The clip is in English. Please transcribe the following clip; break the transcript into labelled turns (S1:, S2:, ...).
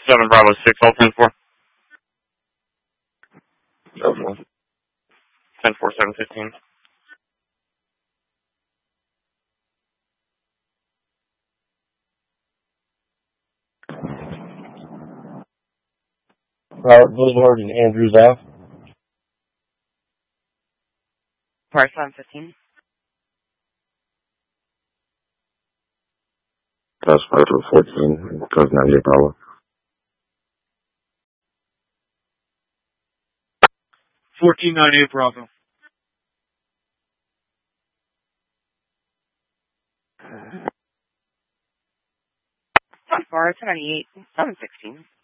S1: 7 Bravo 6, all 10-4. 10-4, 7-15.
S2: Robert Boulevard and Andrews Ave.
S3: Par 715.
S4: That's 5-14, cause 98 Bravo.
S5: 1498 Bravo.
S3: Par 298, 716.